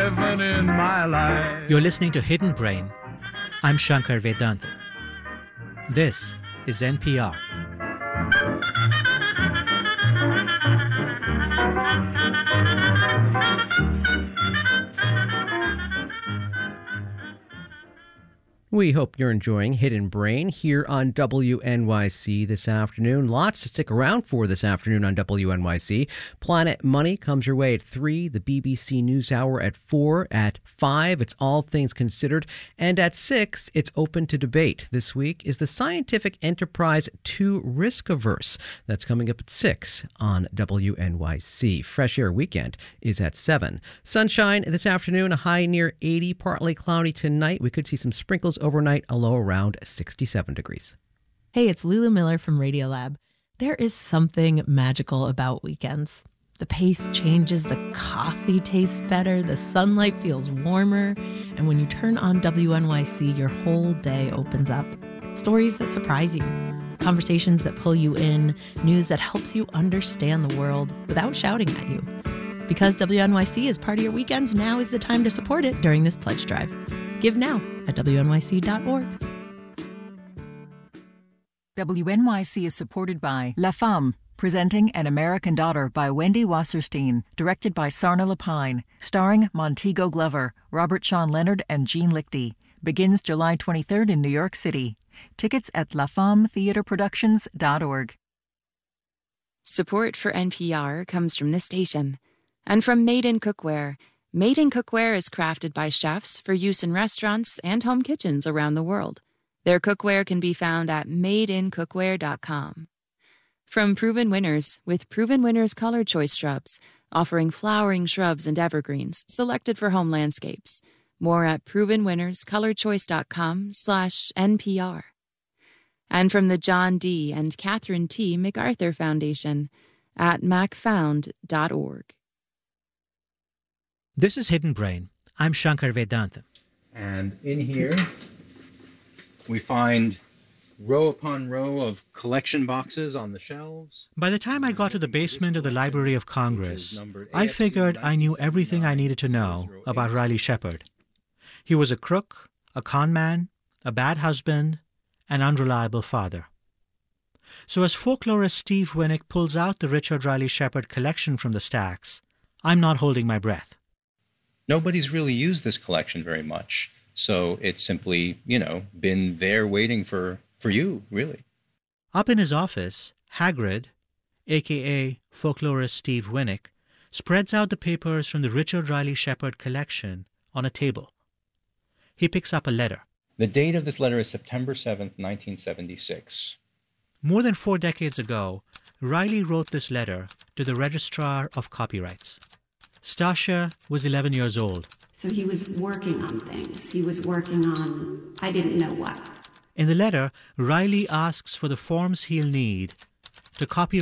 heaven in my life. You're listening to Hidden Brain. I'm Shankar Vedanta. This is NPR. We hope you're enjoying Hidden Brain here on WNYC this afternoon. Lots to stick around for this afternoon on WNYC. Planet Money comes your way at 3, the BBC NewsHour at 4, at 5, it's All Things Considered, and at 6, it's Open to Debate. This week is the Scientific Enterprise 2 Risk-Averse. That's coming up at 6 on WNYC. Fresh Air Weekend is at 7. Sunshine this afternoon, a high near 80, partly cloudy tonight. We could see some sprinkles overnight, a low around 67 degrees. Hey, it's Lulu Miller from Radiolab. There is something magical about weekends. The pace changes, the coffee tastes better, the sunlight feels warmer, and when you turn on WNYC, your whole day opens up. Stories that surprise you, conversations that pull you in, news that helps you understand the world without shouting at you. Because WNYC is part of your weekends, now is the time to support it during this pledge drive. Give now at WNYC.org. WNYC is supported by La Femme, presenting An American Daughter by Wendy Wasserstein, directed by Sarna Lapine, starring Montego Glover, Robert Sean Leonard, and Gene Lichty. Begins July 23rd in New York City. Tickets at lafemmetheatreproductions.org. Support for NPR comes from this station and from Made in Cookware. Made in Cookware is crafted by chefs for use in restaurants and home kitchens around the world. Their cookware can be found at madeincookware.com. From Proven Winners, with Proven Winners Color Choice Shrubs, offering flowering shrubs and evergreens selected for home landscapes. More at provenwinners.colorchoice.com/NPR. And from the John D. and Catherine T. MacArthur Foundation at macfound.org. This is Hidden Brain. I'm Shankar Vedanta. And in here, we find row upon row of collection boxes on the shelves. By the time I got to the basement of the Library of Congress, I figured I knew everything I needed to know about Riley Shepard. He was a crook, a con man, a bad husband, an unreliable father. So as folklorist Steve Winnick pulls out the Richard Riley Shepard collection from the stacks, I'm not holding my breath. Nobody's really used this collection very much. So it's simply, been there waiting for you, really. Up in his office, Hagrid, a.k.a. folklorist Steve Winnick, spreads out the papers from the Richard Riley Shepard collection on a table. He picks up a letter. The date of this letter is September 7th, 1976. More than 4 decades ago, Riley wrote this letter to the Registrar of Copyrights. Stasia was 11 years old. So he was working on things. He was working on, I didn't know what. In the letter, Riley asks for the forms he'll need to copyright